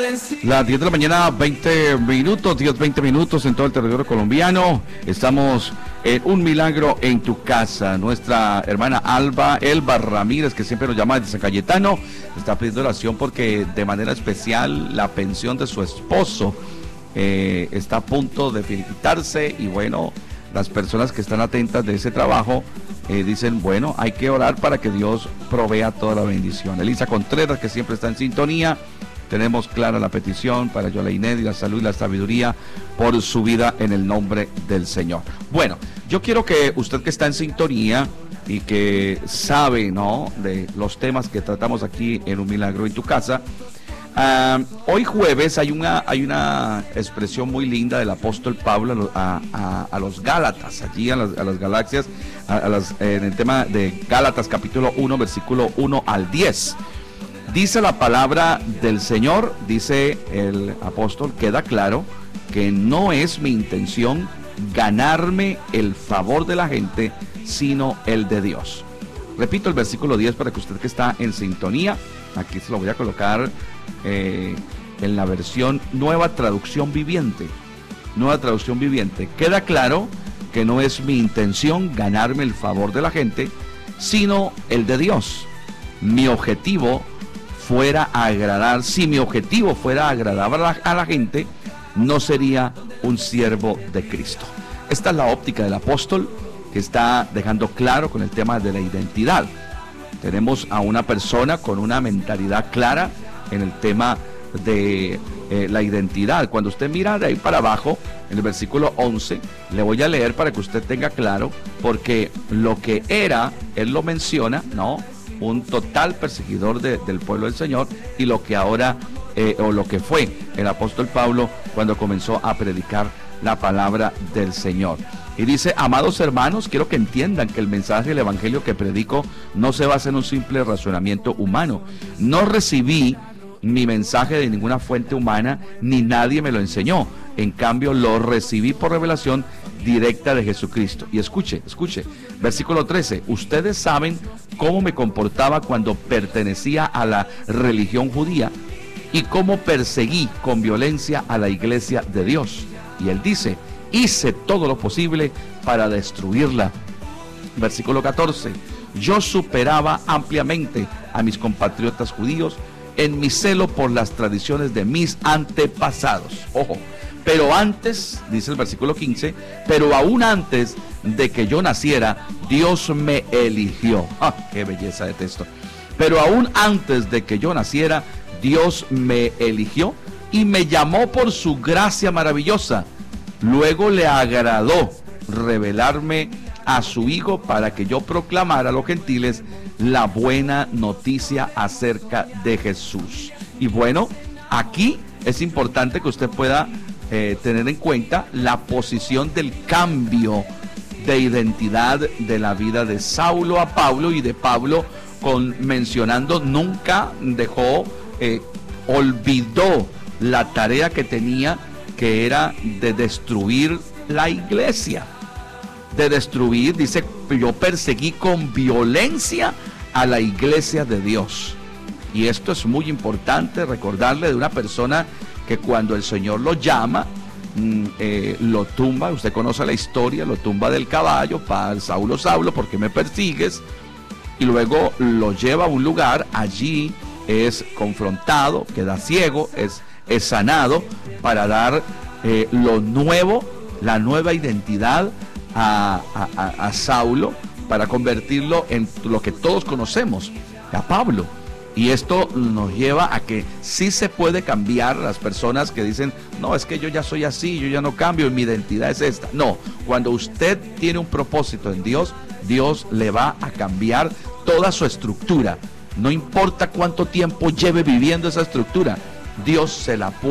Las 10 de la mañana, 20 minutos, 20 minutos en todo el territorio colombiano. Estamos en Un Milagro en tu Casa. Nuestra hermana Elba Ramírez, que siempre nos llama desde San Cayetano, está pidiendo oración porque de manera especial la pensión de su esposo está a punto de finiquitarse. Y bueno, las personas que están atentas de ese trabajo dicen, bueno, hay que orar para que Dios provea toda la bendición. Elisa Contreras, que siempre está en sintonía. Tenemos clara la petición para Yoleinedo y la salud y la sabiduría por su vida en el nombre del Señor. Bueno, yo quiero que usted que está en sintonía y que sabe, ¿no?, de los temas que tratamos aquí en Un Milagro en tu Casa, hoy jueves hay una expresión muy linda del apóstol Pablo a los Gálatas, allí a las galaxias, en el tema de Gálatas capítulo 1, versículo 1 al 10. Dice la palabra del Señor, dice el apóstol, queda claro que no es mi intención ganarme el favor de la gente, sino el de Dios. Repito el versículo 10 para que usted que está en sintonía, aquí se lo voy a colocar en la versión Nueva Traducción Viviente. Nueva Traducción Viviente. Queda claro que no es mi intención ganarme el favor de la gente, sino el de Dios. Mi objetivo si mi objetivo fuera agradar a la gente, no sería un siervo de Cristo. Esta es la óptica del apóstol, que está dejando claro con el tema de la identidad. Tenemos a una persona con una mentalidad clara en el tema de la identidad. Cuando usted mira de ahí para abajo, en el versículo 11, le voy a leer para que usted tenga claro, porque lo que era, él lo menciona, ¿no?, un total perseguidor del pueblo del Señor, y lo que ahora, o lo que fue el apóstol Pablo cuando comenzó a predicar la palabra del Señor. Y dice, amados hermanos, quiero que entiendan que el mensaje del evangelio que predico no se basa en un simple razonamiento humano. No recibí mi mensaje de ninguna fuente humana, ni nadie me lo enseñó. En cambio, lo recibí por revelación directa de Jesucristo. Y escuche, versículo 13, ustedes saben cómo me comportaba cuando pertenecía a la religión judía y cómo perseguí con violencia a la iglesia de Dios. Y él dice, hice todo lo posible para destruirla. Versículo 14, yo superaba ampliamente a mis compatriotas judíos en mi celo por las tradiciones de mis antepasados. Ojo, pero antes, dice el versículo 15, pero aún antes de que yo naciera, Dios me eligió. ¡Ah, qué belleza de texto! Pero aún antes de que yo naciera, Dios me eligió y me llamó por su gracia maravillosa. Luego le agradó revelarme a su Hijo para que yo proclamara a los gentiles la buena noticia acerca de Jesús. Y bueno, aquí es importante que usted pueda tener en cuenta la posición del cambio de identidad de la vida de Saulo a Pablo, y de Pablo mencionando, nunca dejó, olvidó la tarea que tenía, que era de destruir la iglesia. De destruir, dice, yo perseguí con violencia a la iglesia de Dios. Y esto es muy importante recordarle de una persona que cuando el Señor lo llama, lo tumba. Usted conoce la historia, lo tumba del caballo. Saulo, Saulo, ¿por qué me persigues? Y luego lo lleva a un lugar, allí es confrontado, queda ciego, es sanado, para dar lo nuevo, la nueva identidad a Saulo, para convertirlo en lo que todos conocemos, a Pablo. Y esto nos lleva a que sí se puede cambiar. Las personas que dicen, no, es que yo ya soy así, yo ya no cambio, mi identidad es esta. No, cuando usted tiene un propósito en Dios, Dios le va a cambiar toda su estructura. No importa cuánto tiempo lleve viviendo esa estructura, Dios se la puede